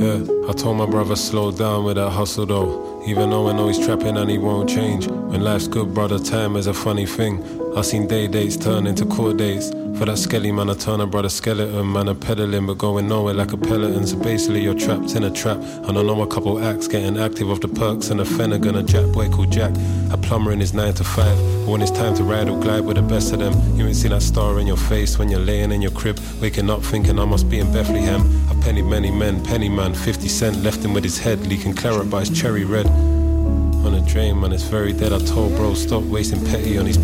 Yeah, I told my brother slow down with that hustle though. Even though I know he's trapping and he won't change. When life's good, brother, time is a funny thing. I seen day dates turn into court dates. For that skelly man, I turn a brother skeleton. Man, I'm pedaling but going nowhere like a peloton. So basically you're trapped in a trap. And I know a couple acts getting active off the perks. And a Finnegan, a Jack boy called Jack. A plumber in his 9 to 5. But when it's time to ride or glide with the best of them, you ain't see that star in your face when you're laying in your crib. Waking up thinking I must be in Bethlehem. I penny many men, penny man, 50 cent. Left him with his head leaking claret but it's cherry red. On a drain, man, it's very dead. I told bro, stop wasting petty on his